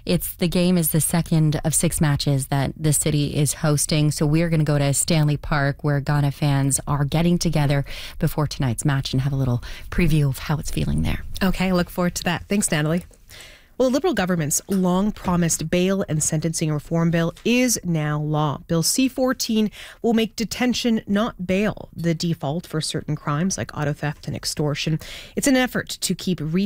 The game is the second of 6 matches that the city is hosting. So we're going to go to Stanley Park, where Ghana fans are getting together before tonight's match and have a little preview of how it's feeling there. Okay, I look forward to that. Thanks, Natalie. Well, the Liberal government's long-promised bail and sentencing reform bill is now law. Bill C-14 will make detention, not bail, the default for certain crimes like auto theft and extortion. It's an effort to keep